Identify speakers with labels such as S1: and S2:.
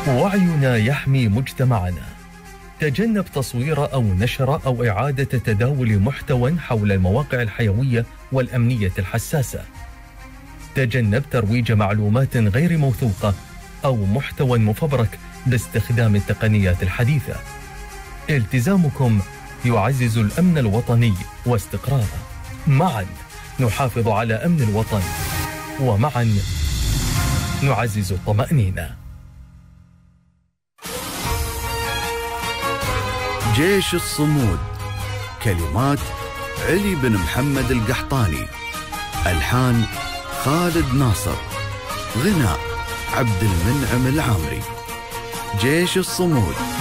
S1: وعينا يحمي مجتمعنا. تجنب تصوير أو نشر أو إعادة تداول محتوى حول المواقع الحيوية والأمنية الحساسة. تجنب ترويج معلومات غير موثوقة أو محتوى مفبرك باستخدام التقنيات الحديثة. التزامكم يعزز الأمن الوطني واستقراره. معا نحافظ على أمن الوطن، ومعا نعزز الطمأنينة.
S2: جيش الصمود. كلمات علي بن محمد القحطاني، ألحان خالد ناصر، غناء عبد المنعم العامري. جيش الصمود.